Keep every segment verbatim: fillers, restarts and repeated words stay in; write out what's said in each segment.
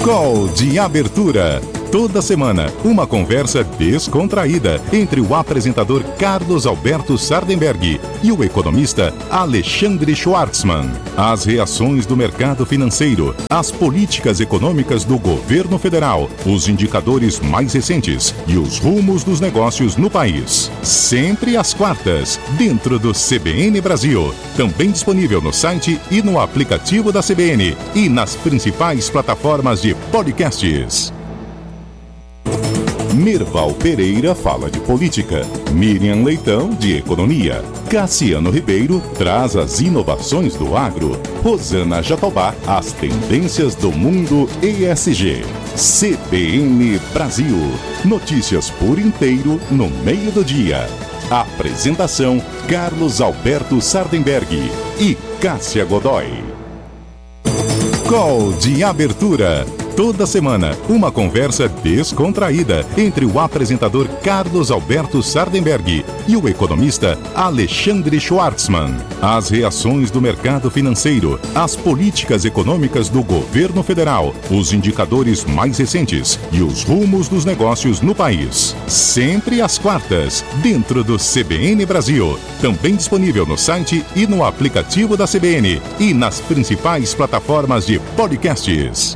Call de abertura. Toda semana, uma conversa descontraída entre o apresentador Carlos Alberto Sardenberg e o economista Alexandre Schwartzman. As reações do mercado financeiro, as políticas econômicas do governo federal, os indicadores mais recentes e os rumos dos negócios no país. Sempre às quartas, dentro do C B N Brasil. Também disponível no site e no aplicativo da C B N e nas principais plataformas de podcasts. Mirval Pereira fala de política, Miriam Leitão de economia, Cassiano Ribeiro traz as inovações do agro, Rosana Jatobá as tendências do mundo E S G. C B N Brasil, notícias por inteiro no meio do dia. Apresentação Carlos Alberto Sardenberg e Cássia Godoy. Call de abertura. Toda semana, uma conversa descontraída entre o apresentador Carlos Alberto Sardenberg e o economista Alexandre Schwartzman. As reações do mercado financeiro, as políticas econômicas do governo federal, os indicadores mais recentes e os rumos dos negócios no país. Sempre às quartas, dentro do C B N Brasil. Também disponível no site e no aplicativo da C B N e nas principais plataformas de podcasts.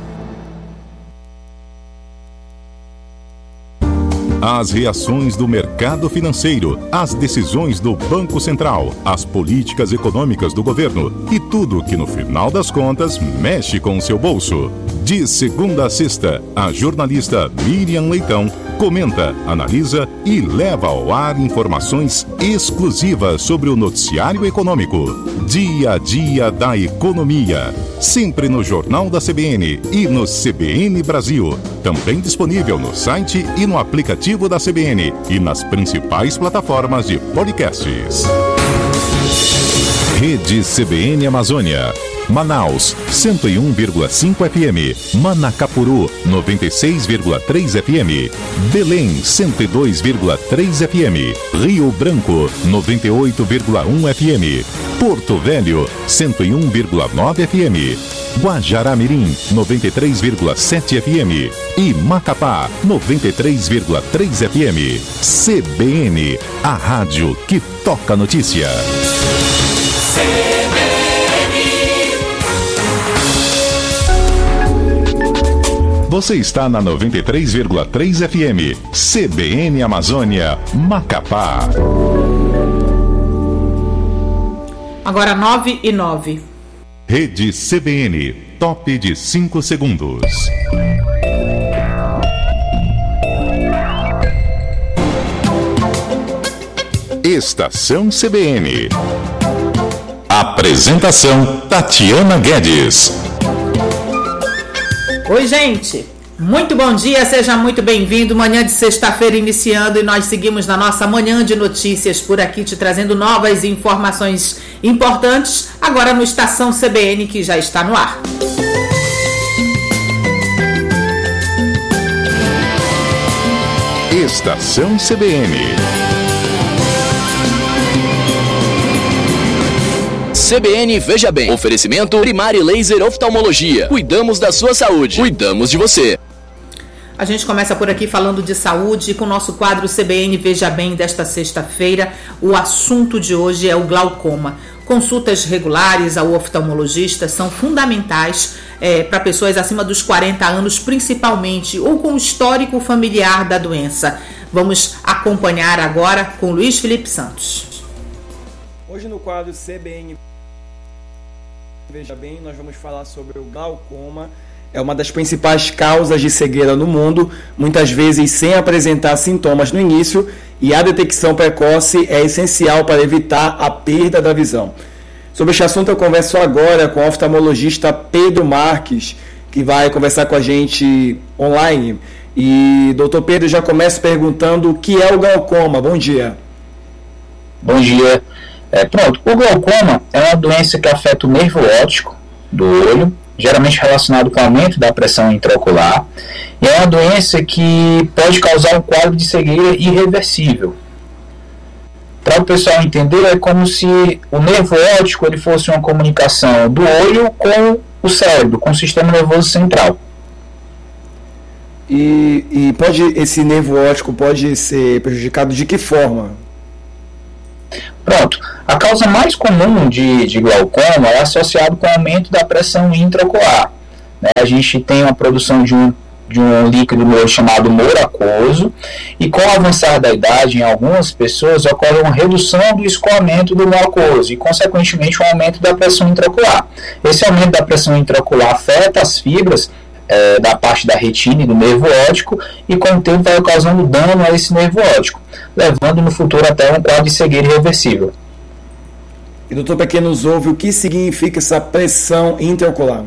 As reações do mercado financeiro, as decisões do Banco Central, as políticas econômicas do governo e tudo que no final das contas mexe com o seu bolso. De segunda a sexta, a jornalista Miriam Leitão comenta, analisa e leva ao ar informações exclusivas sobre o noticiário econômico. Dia a dia da economia. Sempre no Jornal da C B N e no C B N Brasil. Também disponível no site e no aplicativo da C B N e nas principais plataformas de podcasts. Rede C B N Amazônia. Manaus, cento e um vírgula cinco F M. Manacapuru, noventa e seis vírgula três F M. Belém, cento e dois vírgula três F M. Rio Branco, noventa e oito vírgula um F M. Porto Velho, cento e um vírgula nove F M. Guajará-Mirim, noventa e três vírgula sete F M. E Macapá, noventa e três vírgula três F M. C B N, a rádio que toca notícia. Você está na noventa e três vírgula três F M, C B N Amazônia, Macapá. Agora nove e nove. Rede C B N, top de cinco segundos. Estação C B N. Apresentação Tatiana Guedes. Oi, gente. Muito bom dia, seja muito bem-vindo. Manhã de sexta-feira iniciando e nós seguimos na nossa manhã de notícias por aqui, te trazendo novas informações importantes, agora no Estação C B N, que já está no ar. Estação C B N. C B N Veja Bem. Oferecimento Primari Laser Oftalmologia. Cuidamos da sua saúde. Cuidamos de você. A gente começa por aqui falando de saúde com o nosso quadro C B N Veja Bem desta sexta-feira. O assunto de hoje é o glaucoma. Consultas regulares ao oftalmologista são fundamentais é, para pessoas acima dos quarenta anos, principalmente, ou com histórico familiar da doença. Vamos acompanhar agora com Luiz Felipe Santos. Hoje no quadro C B N Veja Bem, nós vamos falar sobre o glaucoma. É uma das principais causas de cegueira no mundo, muitas vezes sem apresentar sintomas no início, e a detecção precoce é essencial para evitar a perda da visão. Sobre este assunto eu converso agora com o oftalmologista Pedro Marques, que vai conversar com a gente online. E, doutor Pedro, já começo perguntando o que é o glaucoma. Bom dia. Bom dia. É, pronto, o glaucoma é uma doença que afeta o nervo óptico do olho, geralmente relacionado com o aumento da pressão intraocular, e é uma doença que pode causar um quadro de cegueira irreversível. Para o pessoal entender, é como se o nervo óptico ele fosse uma comunicação do olho com o cérebro, com o sistema nervoso central. E, e pode, esse nervo óptico pode ser prejudicado de que forma? Pronto. A causa mais comum de, de glaucoma é associada com o aumento da pressão intraocular. Né? A gente tem a produção de um, de um líquido no olho chamado humor aquoso, e com o avançar da idade, em algumas pessoas, ocorre uma redução do escoamento do humor aquoso e, consequentemente, um aumento da pressão intraocular. Esse aumento da pressão intraocular afeta as fibras é, da parte da retina e do nervo óptico, e com o tempo vai causando dano a esse nervo óptico, levando no futuro até um quadro de cegueira irreversível. E doutor, para quem nos ouve, o que significa essa pressão intraocular?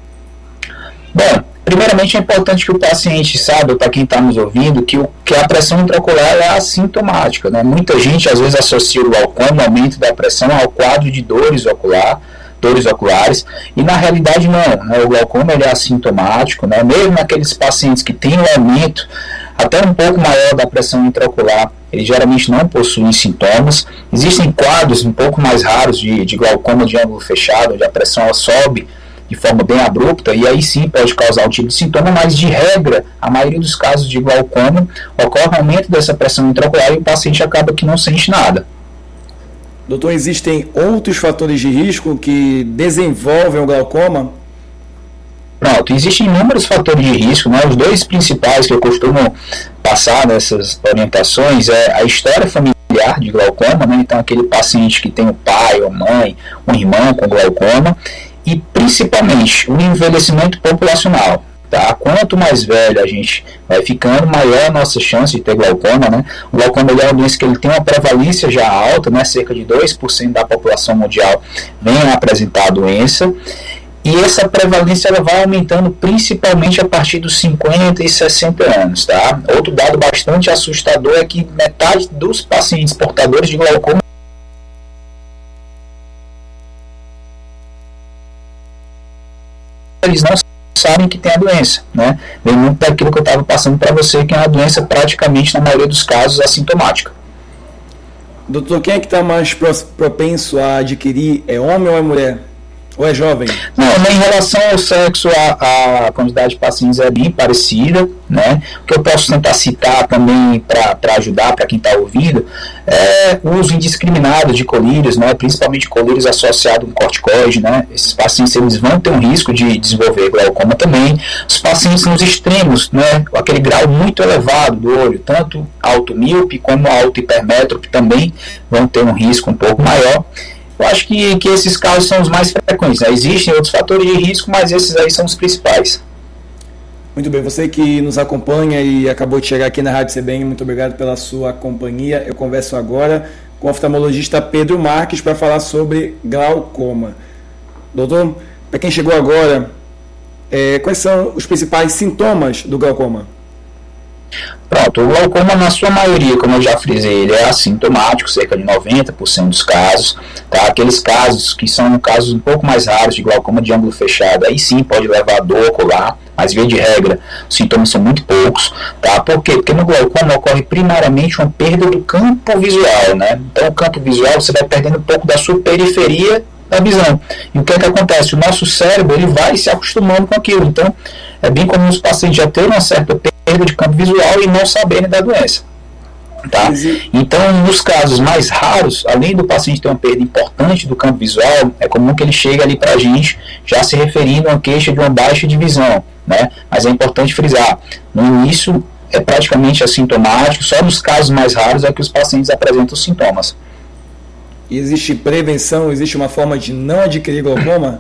Bom, primeiramente é importante que o paciente saiba, para quem está nos ouvindo, que, o, que a pressão intraocular é assintomática. Né? Muita gente às vezes associa o glaucoma, o aumento da pressão, ao quadro de dores ocular, dores oculares, e na realidade não, né? O glaucoma ele é assintomático, né? Mesmo naqueles pacientes que têm um aumento até um pouco maior da pressão intraocular, eles geralmente não possuem sintomas. Existem quadros um pouco mais raros de, de glaucoma de ângulo fechado, onde a pressão ela sobe de forma bem abrupta, e aí sim pode causar um tipo de sintoma, mas de regra, a maioria dos casos de glaucoma ocorre um aumento dessa pressão intraocular e o paciente acaba que não sente nada. Doutor, existem outros fatores de risco que desenvolvem o glaucoma? Pronto, existem inúmeros fatores de risco, né? Os dois principais que eu costumo passar nessas orientações é a história familiar de glaucoma, né? Então aquele paciente que tem o pai ou mãe, um irmão com glaucoma, e principalmente o envelhecimento populacional. Tá? Quanto mais velho a gente vai ficando, maior a nossa chance de ter glaucoma. Né? O glaucoma é uma doença que ele tem uma prevalência já alta, né? Cerca de dois por cento da população mundial vem a apresentar a doença, e essa prevalência ela vai aumentando principalmente a partir dos cinquenta e sessenta anos. Tá? Outro dado bastante assustador é que metade dos pacientes portadores de glaucoma eles não sabem que tem a doença, né? Vem muito daquilo que eu estava passando para você, que é uma doença praticamente, na maioria dos casos, assintomática. Doutor, quem é que está mais propenso a adquirir? É homem ou é mulher? Ou é jovem? Não, em relação ao sexo, a, a quantidade de pacientes é bem parecida, né? O que eu posso tentar citar também para ajudar, para quem está ouvindo, é o uso indiscriminado de colírios, né? Principalmente colírios associados com corticoide, né? Esses pacientes eles vão ter um risco de desenvolver glaucoma também. Os pacientes nos extremos, né? Aquele grau muito elevado do olho, tanto alto míope como alto hipermétrope também vão ter um risco um pouco maior. Eu acho que, que esses casos são os mais frequentes. Né? Existem outros fatores de risco, mas esses aí são os principais. Muito bem, você que nos acompanha e acabou de chegar aqui na Rádio C B N, muito obrigado pela sua companhia. Eu converso agora com o oftalmologista Pedro Marques para falar sobre glaucoma. Doutor, para quem chegou agora, é, quais são os principais sintomas do glaucoma? Pronto, o glaucoma na sua maioria, como eu já frisei, ele é assintomático, cerca de noventa por cento dos casos, tá? Aqueles casos que são casos um pouco mais raros de glaucoma de ângulo fechado, aí sim pode levar a dor ocular, mas via de regra, os sintomas são muito poucos, tá? Por quê? Porque no glaucoma ocorre primariamente uma perda do campo visual, né? Então o campo visual você vai perdendo um pouco da sua periferia da visão. E o que é que acontece? O nosso cérebro ele vai se acostumando com aquilo, então é bem comum os pacientes já terem uma certa perda de campo visual e não saberem da doença. Tá? Então, nos casos mais raros, além do paciente ter uma perda importante do campo visual, é comum que ele chegue ali para a gente já se referindo a uma queixa de uma baixa de visão. Né? Mas é importante frisar, no início é praticamente assintomático, só nos casos mais raros é que os pacientes apresentam sintomas. E existe prevenção, existe uma forma de não adquirir glaucoma?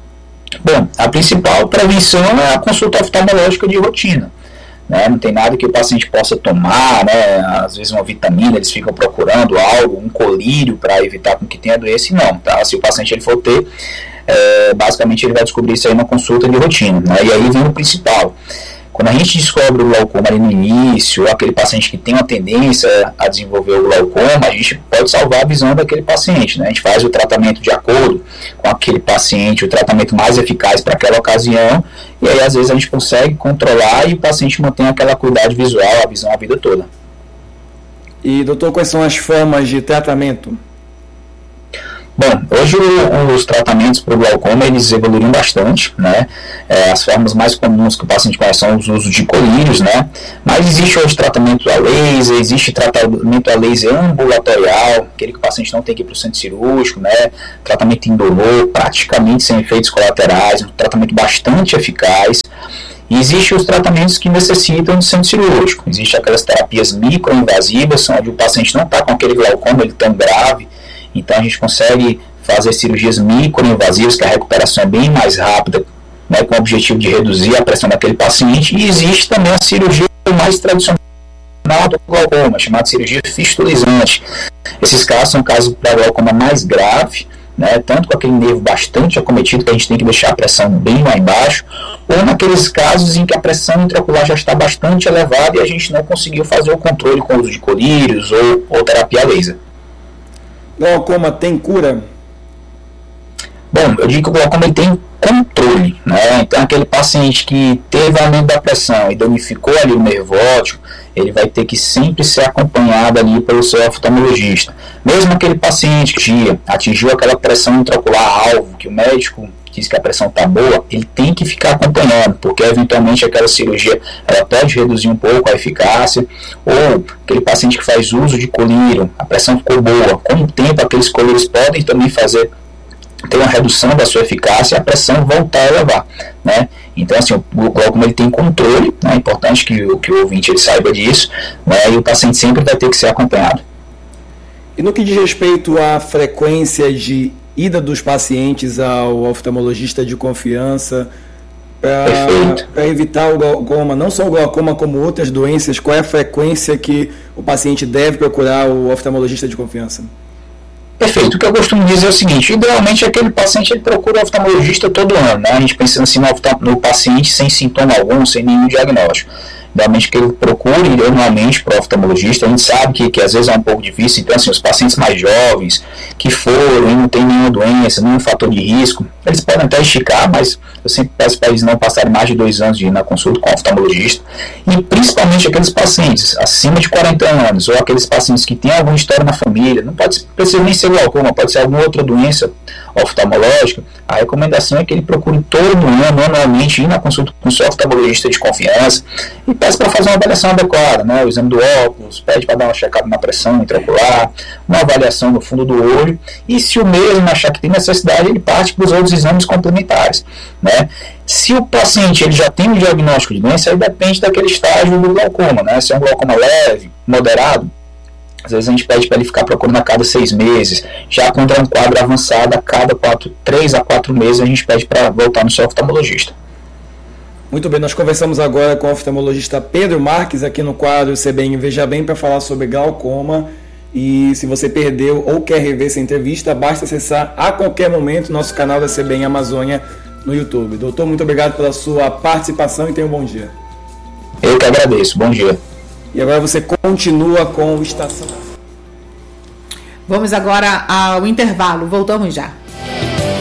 Bom, a principal prevenção é a consulta oftalmológica de rotina. Né? Não tem nada que o paciente possa tomar, né? Às vezes uma vitamina, eles ficam procurando algo, um colírio para evitar com que tenha doença, e não. Tá? Se o paciente ele for ter, é, basicamente ele vai descobrir isso aí na consulta de rotina. Né? E aí vem o principal. Quando a gente descobre o glaucoma ali no início, ou aquele paciente que tem uma tendência a desenvolver o glaucoma, a gente pode salvar a visão daquele paciente. Né? A gente faz o tratamento de acordo com aquele paciente, o tratamento mais eficaz para aquela ocasião, e aí às vezes a gente consegue controlar e o paciente mantém aquela acuidade visual, a visão a vida toda. E doutor, quais são as formas de tratamento? Bom, hoje o, os tratamentos para o glaucoma, eles evoluíram bastante, né? É, as formas mais comuns que o paciente conhece são os usos de colírios, né? Mas existe hoje tratamento a laser, existe tratamento a laser ambulatorial, aquele que o paciente não tem que ir para o centro cirúrgico, né? Tratamento indolor, praticamente sem efeitos colaterais, um tratamento bastante eficaz. E existem os tratamentos que necessitam de centro cirúrgico. Existem aquelas terapias microinvasivas, onde o paciente não está com aquele glaucoma ele tão grave, então a gente consegue fazer cirurgias microinvasivas, que a recuperação é bem mais rápida, né, com o objetivo de reduzir a pressão daquele paciente. E existe também a cirurgia mais tradicional do glaucoma, chamada cirurgia fistulizante. Esses casos são casos para glaucoma mais grave, né, tanto com aquele nervo bastante acometido, que a gente tem que deixar a pressão bem lá embaixo, ou naqueles casos em que a pressão intraocular já está bastante elevada e a gente não conseguiu fazer o controle com o uso de colírios ou, ou terapia laser. Glaucoma tem cura? Bom, eu digo que o glaucoma ele tem controle, né? Então aquele paciente que teve aumento da pressão e danificou ali o nervo óptico, ele vai ter que sempre ser acompanhado ali pelo seu oftalmologista. Mesmo aquele paciente que atingiu aquela pressão intraocular alvo, que o médico diz que a pressão está boa, ele tem que ficar acompanhando, porque eventualmente aquela cirurgia ela pode reduzir um pouco a eficácia, ou aquele paciente que faz uso de colírio, a pressão ficou boa, com o tempo aqueles colírios podem também fazer ter uma redução da sua eficácia e a pressão voltar a elevar, né? Então assim, o glaucoma ele tem controle, né? É importante que, que o ouvinte ele saiba disso, né? E o paciente sempre vai ter que ser acompanhado. E no que diz respeito à frequência de ida dos pacientes ao oftalmologista de confiança para evitar o glaucoma, não só o glaucoma como outras doenças, qual é a frequência que o paciente deve procurar o oftalmologista de confiança? Perfeito. O que eu costumo dizer é o seguinte: idealmente aquele paciente ele procura o oftalmologista todo ano, né? A gente pensa assim no, no paciente sem sintoma algum, sem nenhum diagnóstico. Idealmente que ele procure anualmente para o oftalmologista. A gente sabe que, que às vezes é um pouco difícil, então assim, os pacientes mais jovens que foram e não tem nenhuma doença, nenhum fator de risco, eles podem até esticar, mas eu sempre peço para eles não passarem mais de dois anos de ir na consulta com o oftalmologista. E principalmente aqueles pacientes acima de quarenta anos, ou aqueles pacientes que têm alguma história na família, não pode precisa nem ser glaucoma, pode ser alguma outra doença oftalmológica. A recomendação é que ele procure todo ano, anualmente, ir na consulta com o seu oftalmologista de confiança e peça para fazer uma avaliação adequada, né? O exame do óculos, pede para dar uma checada na pressão intraocular, uma avaliação no fundo do olho, e se o mesmo achar que tem necessidade, ele parte para os outros exames complementares, né? Se o paciente ele já tem um diagnóstico de doença, aí depende daquele estágio do glaucoma, né? Se é um glaucoma leve, moderado, às vezes a gente pede para ele ficar procurando a cada seis meses. Já quando é um quadro avançado, a cada quatro, três a quatro meses, a gente pede para voltar no seu oftalmologista. Muito bem, nós conversamos agora com o oftalmologista Pedro Marques, aqui no quadro C B N Veja Bem, para falar sobre glaucoma. E se você perdeu ou quer rever essa entrevista, basta acessar a qualquer momento nosso canal da C B N Amazônia no YouTube. Doutor, muito obrigado pela sua participação e tenha um bom dia. Eu que agradeço, bom dia. E agora você continua com o Estação. Vamos agora ao intervalo, voltamos já.